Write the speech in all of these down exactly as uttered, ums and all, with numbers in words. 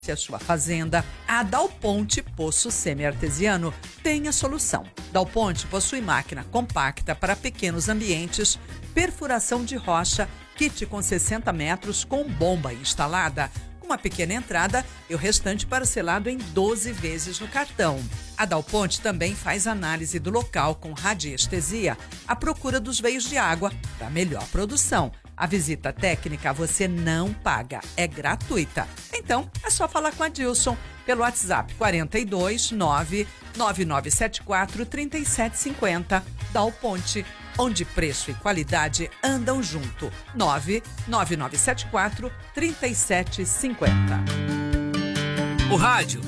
Se a sua fazenda, a Dal Ponte Poço Semi-Artesiano tem a solução. Dal Ponte possui máquina compacta para pequenos ambientes, perfuração de rocha, kit com sessenta metros com bomba instalada, uma pequena entrada e o restante parcelado em doze vezes no cartão. A Dal Ponte também faz análise do local com radiestesia à procura dos veios de água para melhor produção. A visita técnica você não paga, é gratuita. Então, é só falar com a Dilson pelo WhatsApp quarenta e dois, nove nove nove sete quatro, três sete cinco zero. Dal Ponte, onde preço e qualidade andam junto. nove nove nove sete quatro, três sete cinco zero. O rádio.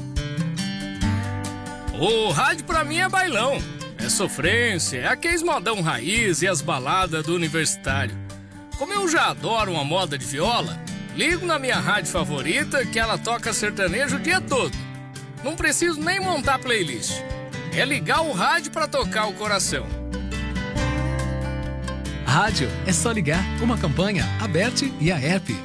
O rádio pra mim é bailão. É sofrência, é aqueles modão raiz e as baladas do universitário. Como eu já adoro uma moda de viola, ligo na minha rádio favorita que ela toca sertanejo o dia todo. Não preciso nem montar playlist. É ligar o rádio pra tocar o coração. Rádio é só ligar. Uma campanha, a Bert e a App.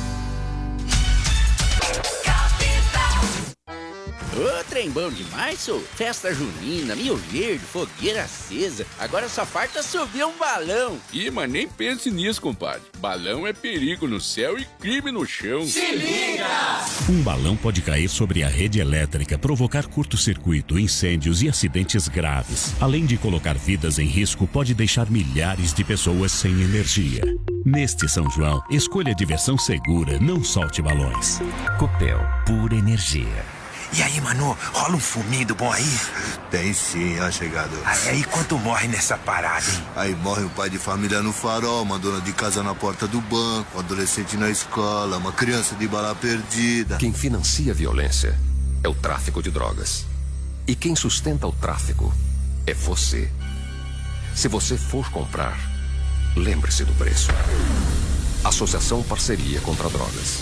Ô, trem bom demais, sou. Festa junina, Milho Verde, fogueira acesa. Agora só falta subir um balão. Ih, mas nem pense nisso, compadre. Balão é perigo no céu e crime no chão. Se liga! Um balão pode cair sobre a rede elétrica, provocar curto-circuito, incêndios e acidentes graves. Além de colocar vidas em risco, pode deixar milhares de pessoas sem energia. Neste São João, escolha diversão segura, não solte balões. Copel, pura energia. E aí, mano, rola um fuminho do bom aí? Tem sim, ó, chegado. Aí, quanto morre nessa parada, hein? Aí morre um pai de família no farol, uma dona de casa na porta do banco, um adolescente na escola, uma criança de bala perdida. Quem financia a violência é o tráfico de drogas. E quem sustenta o tráfico é você. Se você for comprar, lembre-se do preço. Associação Parceria contra Drogas.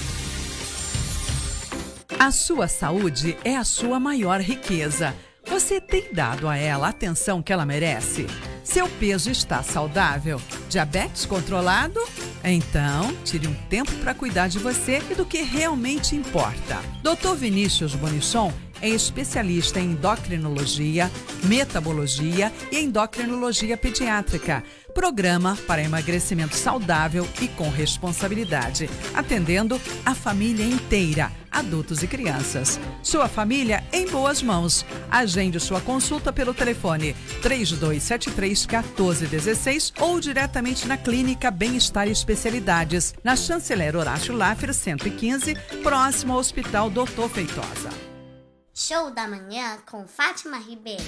A sua saúde é a sua maior riqueza. Você tem dado a ela a atenção que ela merece? Seu peso está saudável? Diabetes controlado? Então, tire um tempo para cuidar de você e do que realmente importa. doutor Vinícius Bonichon é especialista em endocrinologia, metabologia e endocrinologia pediátrica. Programa para emagrecimento saudável e com responsabilidade, atendendo a família inteira, adultos e crianças. Sua família em boas mãos. Agende sua consulta pelo telefone três dois sete três, um quatro um seis ou diretamente na Clínica Bem-Estar e Especialidades, na Chanceler Horácio Laffer cento e quinze, próximo ao Hospital doutor Feitosa. Show da manhã com Fátima Ribeiro.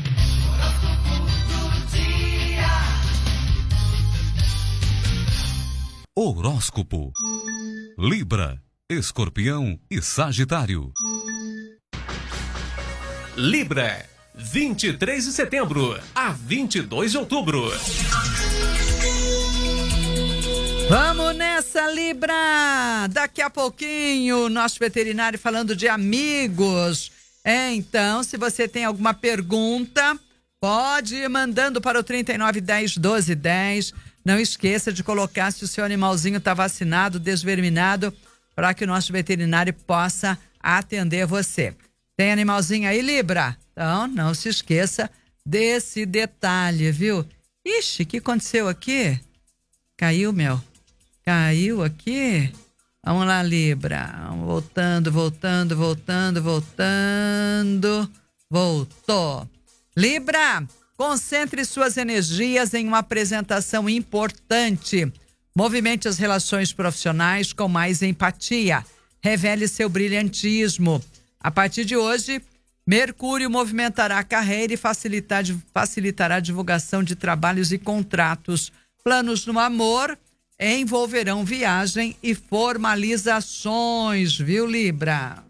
Horóscopo. Libra, Escorpião e Sagitário. Libra, vinte e três de setembro a vinte e dois de outubro. Vamos nessa, Libra! Daqui a pouquinho, nosso veterinário falando de amigos. É, então, se você tem alguma pergunta, pode ir mandando para o trinta e nove, dez, doze, dez. Não esqueça de colocar se o seu animalzinho está vacinado, desverminado, para que o nosso veterinário possa atender você. Tem animalzinho aí, Libra? Então, não se esqueça desse detalhe, viu? Ixi, o que aconteceu aqui? Caiu, meu. Caiu aqui? Vamos lá, Libra. Voltando, voltando, voltando, voltando. Voltou. Libra, concentre suas energias em uma apresentação importante. Movimente as relações profissionais com mais empatia. Revele seu brilhantismo. A partir de hoje, Mercúrio movimentará a carreira e facilitar, facilitará a divulgação de trabalhos e contratos. Planos no amor envolverão viagem e formalizações, viu, Libra?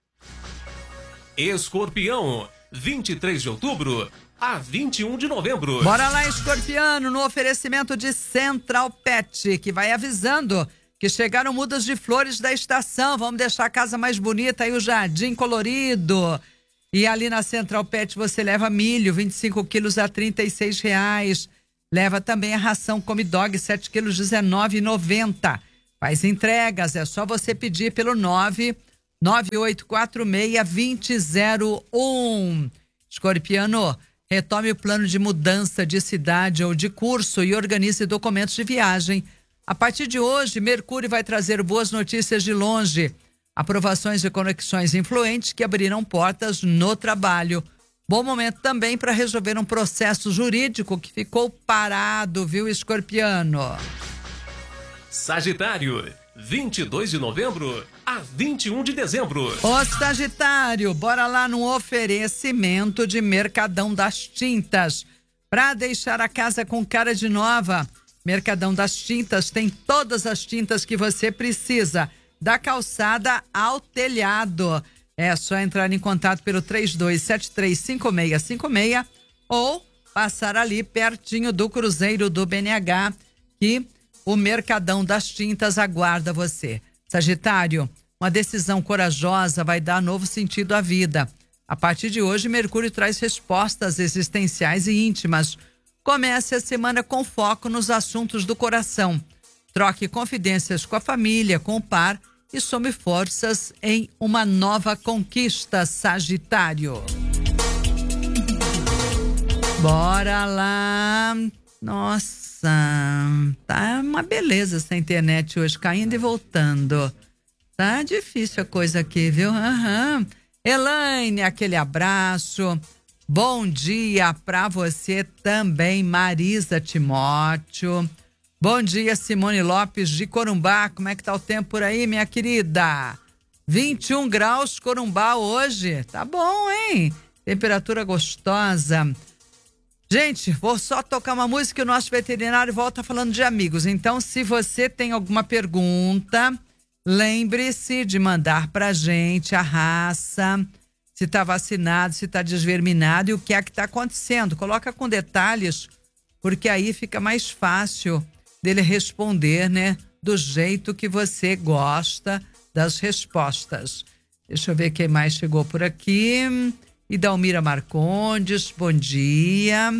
Escorpião, vinte e três de outubro a vinte e um de novembro. Bora lá, Escorpiano, no oferecimento de Central Pet, que vai avisando que chegaram mudas de flores da estação. Vamos deixar a casa mais bonita aí, o jardim colorido. E ali na Central Pet você leva milho, vinte e cinco quilos a trinta e seis reais. Leva também a ração Come Dog, sete quilos, dezenove reais e noventa centavos. Faz entregas, é só você pedir pelo nove nove oito quatro seis, dois zero zero um. Escorpiano, retome o plano de mudança de cidade ou de curso e organize documentos de viagem. A partir de hoje, Mercúrio vai trazer boas notícias de longe. Aprovações e conexões influentes que abrirão portas no trabalho. Bom momento também para resolver um processo jurídico que ficou parado, viu, Escorpiano? Sagitário, vinte e dois de novembro a vinte e um de dezembro. Ô Sagitário, bora lá no oferecimento de Mercadão das Tintas. Para deixar a casa com cara de nova, Mercadão das Tintas tem todas as tintas que você precisa, da calçada ao telhado. É só entrar em contato pelo três dois sete três cinco seis cinco seis ou passar ali pertinho do Cruzeiro do B N H, que o Mercadão das Tintas aguarda você. Sagitário, uma decisão corajosa vai dar novo sentido à vida. A partir de hoje, Mercúrio traz respostas existenciais e íntimas. Comece a semana com foco nos assuntos do coração. Troque confidências com a família, com o par e some forças em uma nova conquista, Sagitário. Bora lá. Nossa, tá uma beleza essa internet hoje, caindo e voltando. Tá difícil a coisa aqui, viu? Aham. Elaine, aquele abraço. Bom dia pra você também, Marisa Timóteo. Bom dia, Simone Lopes de Corumbá. Como é que tá o tempo por aí, minha querida? vinte e um graus Corumbá hoje. Tá bom, hein? Temperatura gostosa. Gente, vou só tocar uma música e o nosso veterinário volta falando de amigos. Então, se você tem alguma pergunta, lembre-se de mandar pra gente a raça, se tá vacinado, se tá desverminado e o que é que tá acontecendo. Coloca com detalhes, porque aí fica mais fácil dele responder, né? Do jeito que você gosta das respostas. Deixa eu ver quem mais chegou por aqui. E Dalmira Marcondes, bom dia.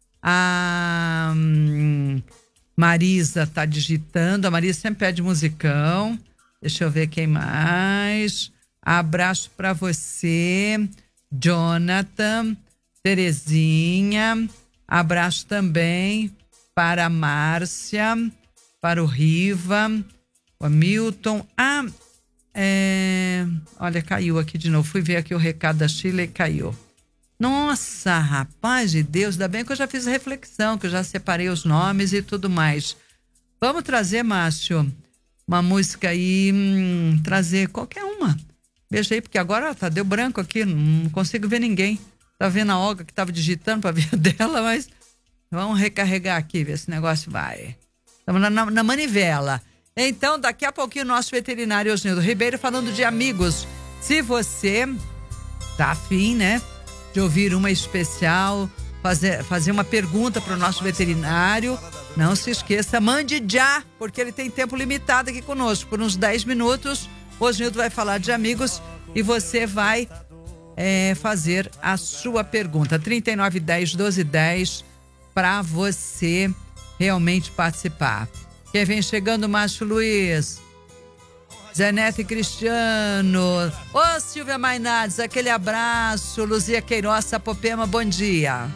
A hum, Marisa tá digitando. A Marisa sempre pede musicão. Deixa eu ver quem mais. Abraço para você, Jonathan, Terezinha. Abraço também para a Márcia, para o Riva, o Hamilton. Ah, é... olha, caiu aqui de novo. Fui ver aqui o recado da Sheila e caiu. Nossa, rapaz de Deus, ainda bem que eu já fiz a reflexão, que eu já separei os nomes e tudo mais. Vamos trazer, Márcio, uma música aí, hum, trazer qualquer uma. Veja aí, porque agora tá, deu branco aqui, não consigo ver ninguém. Tá vendo a Olga que tava digitando pra ver dela, mas vamos recarregar aqui, ver se o negócio vai. Estamos na, na, na manivela. Então, daqui a pouquinho, o nosso veterinário Osnildo Ribeiro falando de amigos. Se você tá afim, né, de ouvir uma especial, fazer, fazer uma pergunta para o nosso veterinário, não se esqueça, mande já, porque ele tem tempo limitado aqui conosco. Por uns dez minutos, o Osnildo vai falar de amigos e você vai é, fazer a sua pergunta. trinta e nove, dez, doze, dez, para você realmente participar. Quem vem chegando, Márcio Luiz, Zé Neto e Cristiano. Ô, Silvia Mainardes, aquele abraço. Luzia Queiroz, Sapopema, bom dia.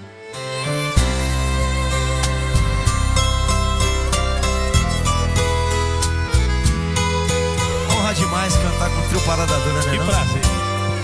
Honra demais cantar com o trio Parada Dura, né? Que prazer.